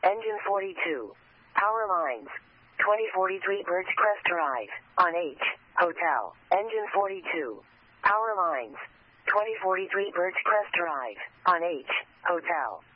Engine 42. Power lines. 2043 Birchcrest Drive. On H. Hotel. Engine 42. Power lines. 2043 Birchcrest Drive. On H. Hotel.